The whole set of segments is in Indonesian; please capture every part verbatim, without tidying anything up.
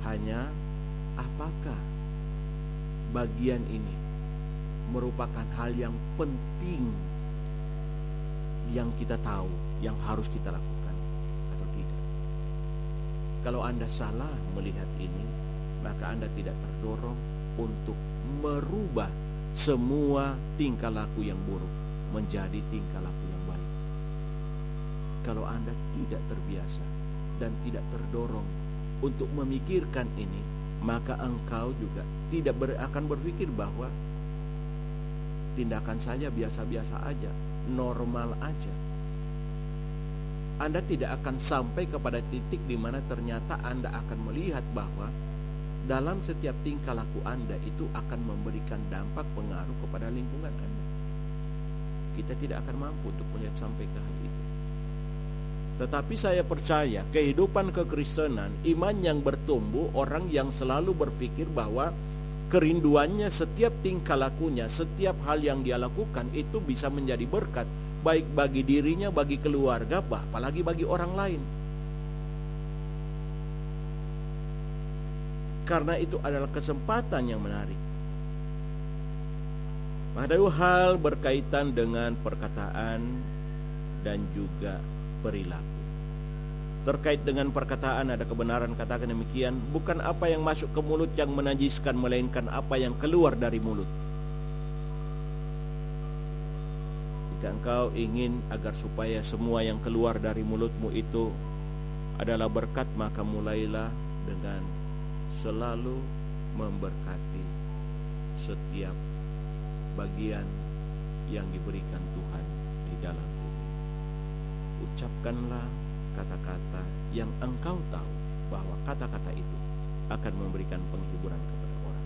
Hanya apakah bagian ini merupakan hal yang penting yang kita tahu, yang harus kita lakukan atau tidak. Kalau Anda salah melihat ini, maka Anda tidak terdorong untuk merubah semua tingkah laku yang buruk menjadi tingkah laku yang baik. Kalau Anda tidak terbiasa dan tidak terdorong untuk memikirkan ini, maka engkau juga tidak ber, akan berpikir bahwa tindakan saya biasa-biasa aja, normal aja. Anda tidak akan sampai kepada titik di mana ternyata Anda akan melihat bahwa dalam setiap tingkah laku Anda itu akan memberikan dampak pengaruh kepada lingkungan Anda. Kita tidak akan mampu untuk melihat sampai ke hal itu. Tetapi saya percaya kehidupan kekristenan, iman yang bertumbuh, orang yang selalu berpikir bahwa kerinduannya setiap tingkah lakunya, setiap hal yang dia lakukan itu bisa menjadi berkat, baik bagi dirinya, bagi keluarga, apalagi bagi orang lain. Karena itu adalah kesempatan yang menarik. Ada dua hal berkaitan dengan perkataan dan juga perilaku. Terkait dengan perkataan ada kebenaran katakan demikian, bukan apa yang masuk ke mulut yang menajiskan, melainkan apa yang keluar dari mulut. Jika engkau ingin agar supaya semua yang keluar dari mulutmu itu adalah berkat, maka mulailah dengan selalu memberkati setiap bagian yang diberikan Tuhan di dalam diri. Ucapkanlah kata-kata yang engkau tahu bahwa kata-kata itu akan memberikan penghiburan kepada orang.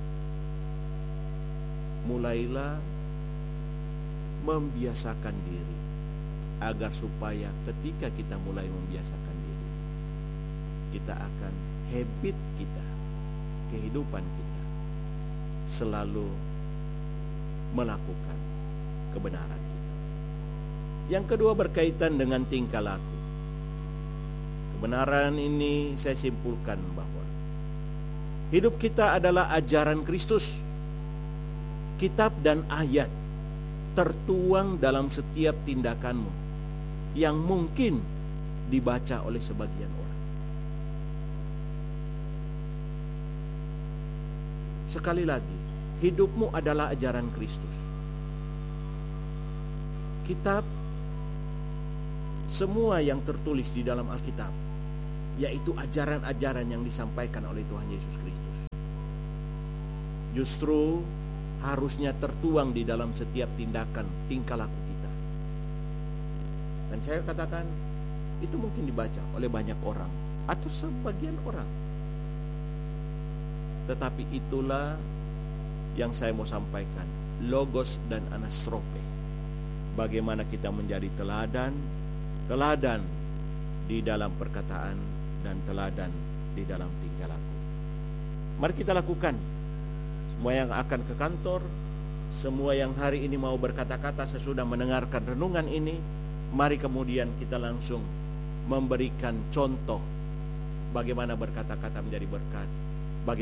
Mulailah membiasakan diri agar supaya ketika kita mulai membiasakan diri, kita akan habit kita, kehidupan kita selalu melakukan kebenaran itu. Yang kedua berkaitan dengan tingkah laku. Kebenaran ini saya simpulkan bahwa hidup kita adalah ajaran Kristus. Kitab dan ayat tertuang dalam setiap tindakanmu yang mungkin dibaca oleh sebagian orang. Sekali lagi, hidupmu adalah ajaran Kristus. Kitab, semua yang tertulis di dalam Alkitab, yaitu ajaran-ajaran yang disampaikan oleh Tuhan Yesus Kristus, justru harusnya tertuang di dalam setiap tindakan, tingkah laku kita. Dan saya katakan, itu mungkin dibaca oleh banyak orang atau sebagian orang. Tetapi itulah yang saya mau sampaikan, logos dan anastrope. Bagaimana kita menjadi teladan, teladan di dalam perkataan dan teladan di dalam tingkah laku. Mari kita lakukan. Semua yang akan ke kantor, semua yang hari ini mau berkata-kata sesudah mendengarkan renungan ini, mari kemudian kita langsung memberikan contoh bagaimana berkata-kata menjadi berkat